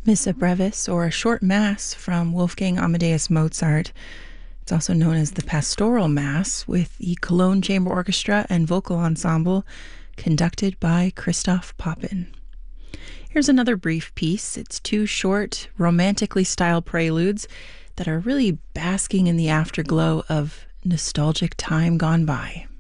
Missa Brevis, or a short mass from Wolfgang Amadeus Mozart. It's also known as the Pastoral Mass, with the Cologne Chamber Orchestra and Vocal Ensemble, conducted by Christoph Poppen. Here's another brief piece. It's two short, romantically styled preludes that are really basking in the afterglow of nostalgic time gone by.